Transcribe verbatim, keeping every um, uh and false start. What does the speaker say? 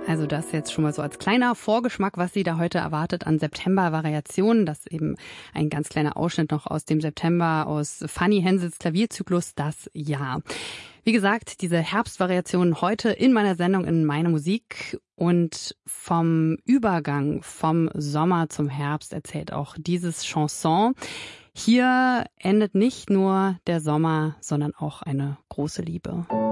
Also das jetzt schon mal so als kleiner Vorgeschmack, was Sie da heute erwartet an September-Variationen. Das ist eben ein ganz kleiner Ausschnitt noch aus dem September aus Fanny Hensels Klavierzyklus Das Jahr. Wie gesagt, diese Herbstvariationen heute in meiner Sendung in Meine Musik. Und vom Übergang vom Sommer zum Herbst erzählt auch dieses Chanson. Hier endet nicht nur der Sommer, sondern auch eine große Liebe.